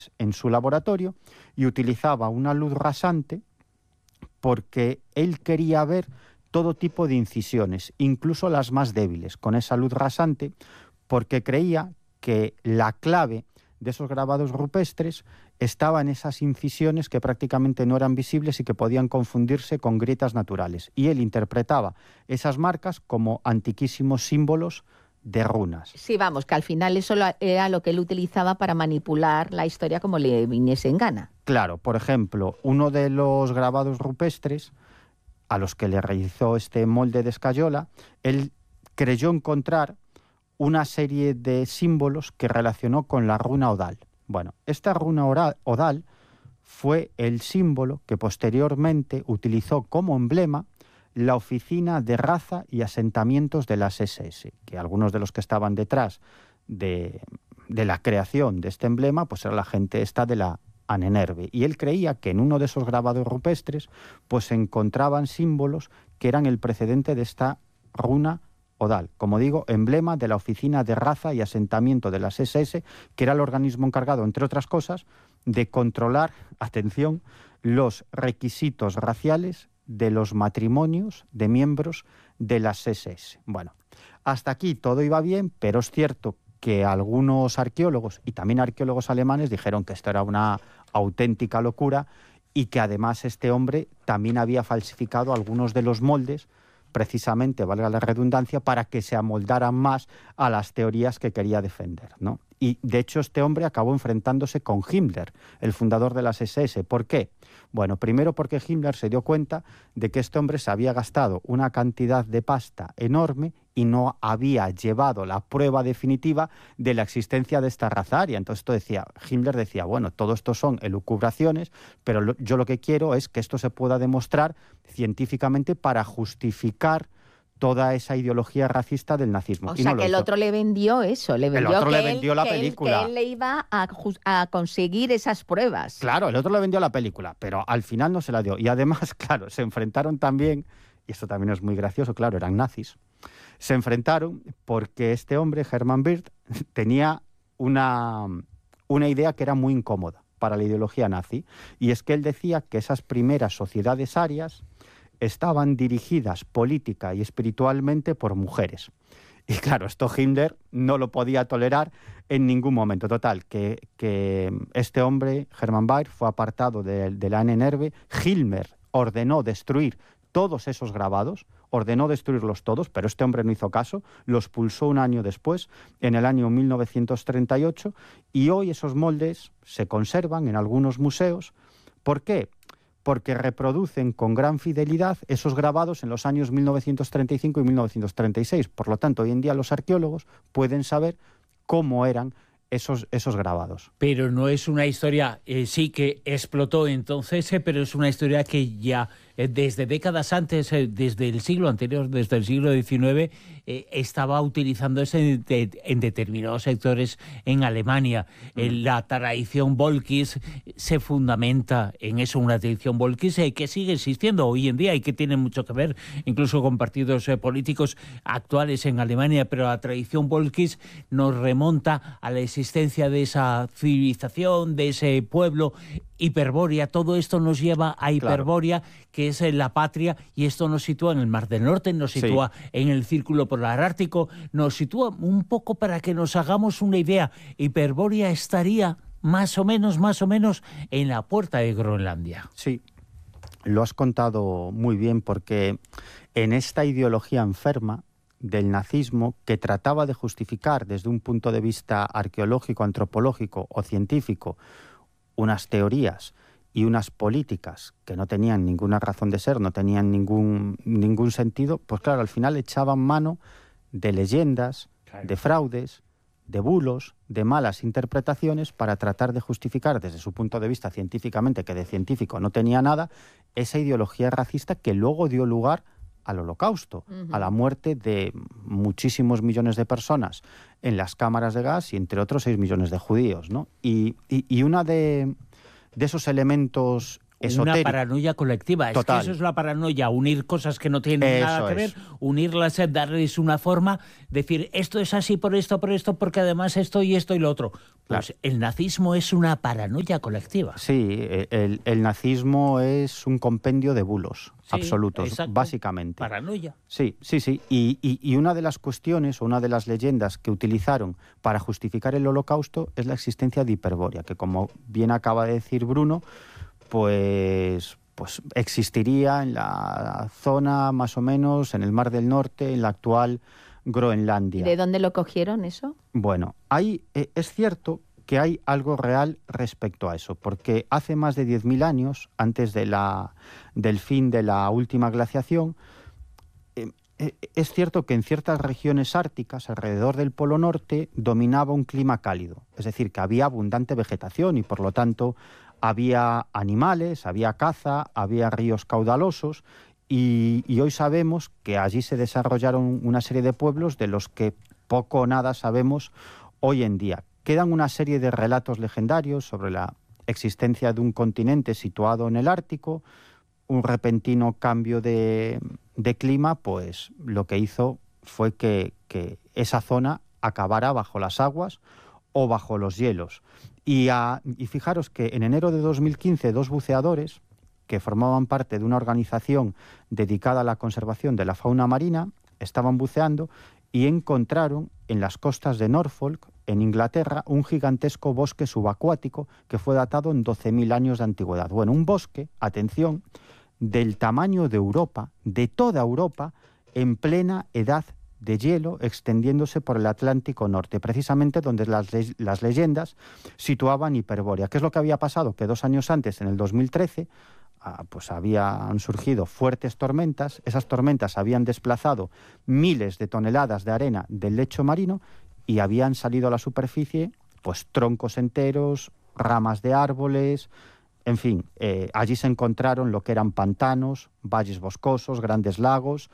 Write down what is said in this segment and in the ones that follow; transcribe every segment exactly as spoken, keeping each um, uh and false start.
en su laboratorio y utilizaba una luz rasante porque él quería ver todo tipo de incisiones, incluso las más débiles, con esa luz rasante, porque creía que la clave de esos grabados rupestres estaba en esas incisiones que prácticamente no eran visibles y que podían confundirse con grietas naturales. Y él interpretaba esas marcas como antiquísimos símbolos de runas. Sí, vamos, que al final eso era lo que él utilizaba para manipular la historia como le viniese en gana. Claro, por ejemplo, uno de los grabados rupestres a los que le realizó este molde de escayola, él creyó encontrar una serie de símbolos que relacionó con la runa Odal. Bueno, esta runa oral, Odal fue el símbolo que posteriormente utilizó como emblema la Oficina de Raza y Asentamientos de las ese ese, que algunos de los que estaban detrás de, de la creación de este emblema, pues era la gente esta de la Ahnenerbe. Y él creía que en uno de esos grabados rupestres pues se encontraban símbolos que eran el precedente de esta runa Odal, como digo, emblema de la Oficina de Raza y Asentamiento de las ese ese, que era el organismo encargado, entre otras cosas, de controlar, atención, los requisitos raciales de los matrimonios de miembros de las ese ese. Bueno, hasta aquí todo iba bien, pero es cierto que algunos arqueólogos, y también arqueólogos alemanes, dijeron que esto era una auténtica locura y que además este hombre también había falsificado algunos de los moldes, precisamente, valga la redundancia, para que se amoldaran más a las teorías que quería defender, ¿no? Y, de hecho, este hombre acabó enfrentándose con Himmler, el fundador de las ese ese. ¿Por qué? Bueno, primero porque Himmler se dio cuenta de que este hombre se había gastado una cantidad de pasta enorme y no había llevado la prueba definitiva de la existencia de esta raza aria. Entonces esto decía, Himmler decía, bueno, todo esto son elucubraciones, pero lo, yo lo que quiero es que esto se pueda demostrar científicamente para justificar toda esa ideología racista del nazismo. O y sea, no que el hizo. otro le vendió eso, le vendió, el otro que, le vendió él, la que, película. Él, que él le iba a, a conseguir esas pruebas. Claro, el otro le vendió la película, pero al final no se la dio. Y además, claro, se enfrentaron también, y esto también es muy gracioso, claro, eran nazis, se enfrentaron porque este hombre, Hermann Wirth, tenía una, una idea que era muy incómoda para la ideología nazi, y es que él decía que esas primeras sociedades arias estaban dirigidas política y espiritualmente por mujeres. Y claro, esto Himmler no lo podía tolerar en ningún momento. Total, que, que este hombre, Hermann Wirth, fue apartado de, de la Ahnenerbe. Himmler ordenó destruir todos esos grabados, ordenó destruirlos todos, pero este hombre no hizo caso, los pulsó un año después, en el año mil novecientos treinta y ocho, y hoy esos moldes se conservan en algunos museos. ¿Por qué? Porque reproducen con gran fidelidad esos grabados en los años mil novecientos treinta y cinco y mil novecientos treinta y seis. Por lo tanto, hoy en día los arqueólogos pueden saber cómo eran esos, esos grabados. Pero no es una historia, eh, sí que explotó entonces, eh, pero es una historia que ya eh, desde décadas antes, eh, desde el siglo anterior, desde el siglo diecinueve, eh, estaba utilizándose de, en determinados sectores en Alemania. Mm. Eh, la tradición Volkis se fundamenta en eso, una tradición Volkis eh, que sigue existiendo hoy en día y que tiene mucho que ver incluso con partidos eh, políticos actuales en Alemania, pero la tradición Volkis nos remonta a la existencia de esa civilización, de ese pueblo. Hiperbórea, todo esto nos lleva a Hiperbórea, claro, que es la patria, y esto nos sitúa en el Mar del Norte, nos sitúa sí. en el Círculo Polar Ártico, nos sitúa un poco para que nos hagamos una idea. Hiperbórea estaría más o menos, más o menos en la puerta de Groenlandia. Sí, lo has contado muy bien, porque en esta ideología enferma del nazismo, que trataba de justificar desde un punto de vista arqueológico, antropológico o científico unas teorías y unas políticas que no tenían ninguna razón de ser, no tenían ningún, ningún sentido, pues claro, al final echaban mano de leyendas, claro, de fraudes, de bulos, de malas interpretaciones para tratar de justificar desde su punto de vista científicamente, que de científico no tenía nada, esa ideología racista que luego dio lugar al Holocausto, uh-huh. a la muerte de muchísimos millones de personas en las cámaras de gas y entre otros seis millones de judíos, ¿no? Y, y, y uno de, de esos elementos esotérico. Una paranoia colectiva. Total. Es que eso es la paranoia, unir cosas que no tienen Eso nada que ver, es. unirlas, darles una forma, decir esto es así por esto, por esto, porque además esto y esto y lo otro. Pues Claro. el nazismo es una paranoia colectiva. Sí, el, el nazismo es un compendio de bulos Sí, absolutos, exacto. básicamente. Paranoia. Sí, sí, sí. Y, y, y una de las cuestiones o una de las leyendas que utilizaron para justificar el Holocausto es la existencia de Hiperbórea, que como bien acaba de decir Bruno, pues, pues existiría en la zona más o menos, en el Mar del Norte, en la actual Groenlandia. ¿Y de dónde lo cogieron eso? Bueno, hay, eh, es cierto que hay algo real respecto a eso, porque hace más de diez mil años, antes de la, del fin de la última glaciación, eh, eh, es cierto que en ciertas regiones árticas, alrededor del Polo Norte, dominaba un clima cálido, es decir, que había abundante vegetación y, por lo tanto, había animales, había caza, había ríos caudalosos, y, y hoy sabemos que allí se desarrollaron una serie de pueblos de los que poco o nada sabemos hoy en día. Quedan una serie de relatos legendarios sobre la existencia de un continente situado en el Ártico. Un repentino cambio de, de clima, pues lo que hizo fue que, que esa zona acabara bajo las aguas o bajo los hielos. Y, a, y fijaros que en enero de dos mil quince dos buceadores que formaban parte de una organización dedicada a la conservación de la fauna marina estaban buceando y encontraron en las costas de Norfolk, en Inglaterra, un gigantesco bosque subacuático que fue datado en doce mil años de antigüedad. Bueno, un bosque, atención, del tamaño de Europa, de toda Europa, en plena edad de hielo, extendiéndose por el Atlántico Norte, precisamente donde las, le las leyendas situaban Hiperbórea. ¿Qué es lo que había pasado? Que dos años antes, en el dos mil trece, ah, pues habían surgido fuertes tormentas. Esas tormentas habían desplazado miles de toneladas de arena del lecho marino y habían salido a la superficie pues troncos enteros, ramas de árboles. En fin, eh, allí se encontraron lo que eran pantanos, valles boscosos, grandes lagos.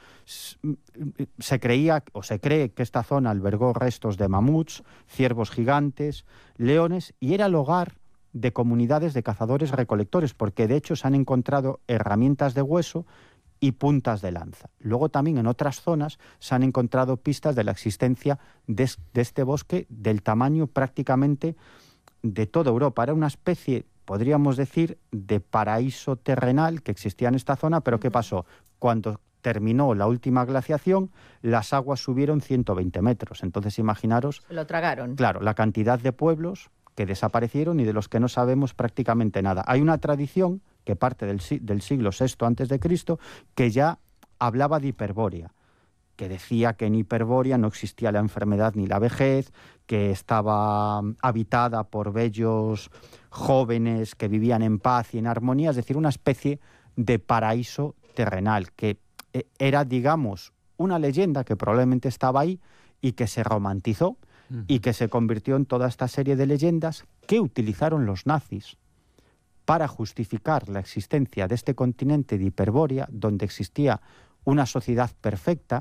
Se creía o se cree que esta zona albergó restos de mamuts, ciervos gigantes, leones, y era el hogar de comunidades de cazadores-recolectores, porque de hecho se han encontrado herramientas de hueso y puntas de lanza. Luego también en otras zonas se han encontrado pistas de la existencia de, de este bosque del tamaño prácticamente de toda Europa. Era una especie, podríamos decir, de paraíso terrenal que existía en esta zona, pero ¿qué pasó? Cuando terminó la última glaciación, las aguas subieron ciento veinte metros. Entonces, imaginaros... Se lo tragaron. Claro, la cantidad de pueblos que desaparecieron y de los que no sabemos prácticamente nada. Hay una tradición que parte del, del siglo sexto antes de Cristo, que ya hablaba de Hiperbórea, que decía que en Hiperbórea no existía la enfermedad ni la vejez, que estaba habitada por bellos jóvenes que vivían en paz y en armonía, es decir, una especie de paraíso terrenal, que era, digamos, una leyenda que probablemente estaba ahí y que se romantizó uh-huh. y que se convirtió en toda esta serie de leyendas que utilizaron los nazis para justificar la existencia de este continente de Hiperbórea, donde existía una sociedad perfecta,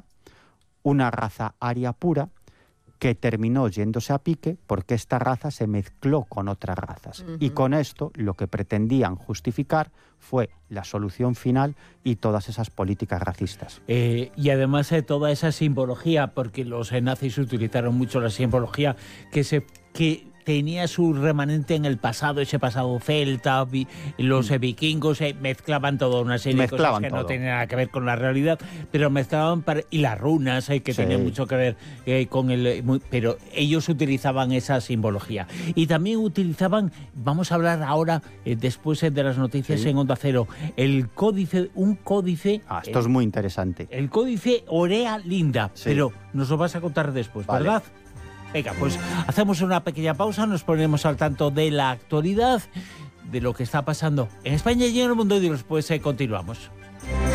una raza aria pura, que terminó yéndose a pique porque esta raza se mezcló con otras razas. Uh-huh. Y con esto lo que pretendían justificar fue la solución final y todas esas políticas racistas. Eh, y además de eh, toda esa simbología, porque los eh, nazis utilizaron mucho la simbología que se... que tenía su remanente en el pasado, ese pasado celta, vi, los eh, vikingos eh, mezclaban toda una serie mezclaban de cosas que todo. no tenían nada que ver con la realidad, pero mezclaban para, y las runas eh, que sí. tenían mucho que ver eh, con el... Muy, pero ellos utilizaban esa simbología. Y también utilizaban, vamos a hablar ahora, eh, después eh, de las noticias sí. en Onda Cero, el códice, un códice... Ah, esto eh, es muy interesante. El códice Orea Linda, sí. pero nos lo vas a contar después, vale. ¿verdad? Venga, pues hacemos una pequeña pausa, nos ponemos al tanto de la actualidad, de lo que está pasando en España y en el mundo y después eh, continuamos.